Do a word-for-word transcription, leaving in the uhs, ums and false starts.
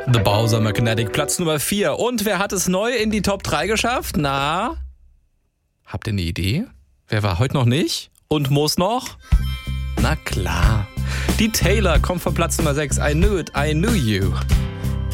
The Bowser Magnetic, Platz Nummer vier. Und wer hat es neu in die Top drei geschafft? Na, habt ihr eine Idee? Wer war heute noch nicht und muss noch? Na klar, die Taylor kommt von Platz Nummer sechs. I knew it, I knew you.